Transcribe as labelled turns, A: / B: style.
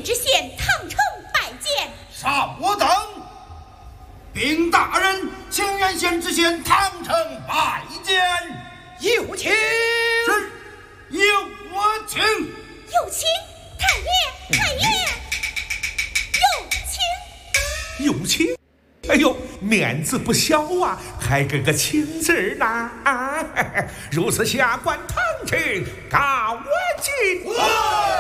A: 县知县唐城拜见。
B: 稍我等。禀大人，清源县知县唐城拜见。
C: 有请。
B: 是，有我请。
A: 有请太爷，太爷，有请。
D: 有请。哎呦，面子不小啊，还跟个请字呢啊！如此下官唐城告我进。